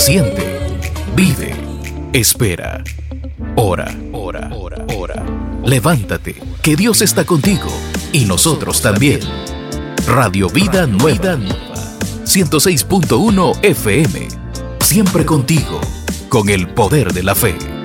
Siente, vive, espera. Ora, ora, ora, ora. Levántate, que Dios está contigo y nosotros también. Radio Vida Nueva, 106.1 FM. Siempre contigo, con el poder de la fe.